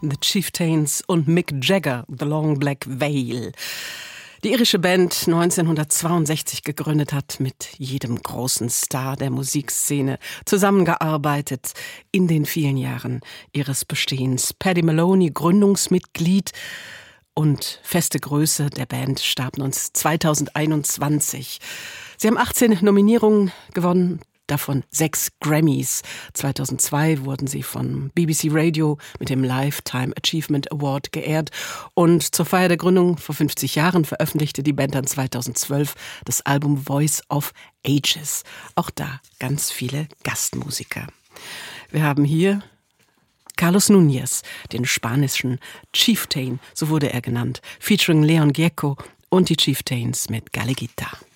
The Chieftains und Mick Jagger, The Long Black Veil. Die irische Band 1962 gegründet hat, mit jedem großen Star der Musikszene zusammengearbeitet in den vielen Jahren ihres Bestehens. Paddy Maloney, Gründungsmitglied und feste Größe der Band, starb uns 2021. Sie haben 18 Nominierungen gewonnen, davon 6 Grammys. 2002 wurden sie von BBC Radio mit dem Lifetime Achievement Award geehrt. Und zur Feier der Gründung vor 50 Jahren veröffentlichte die Band dann 2012 das Album Voice of Ages. Auch da ganz viele Gastmusiker. Wir haben hier Carlos Núñez, den spanischen Chieftain, so wurde er genannt, featuring Leon Gieco und die Chieftains mit Galeguita.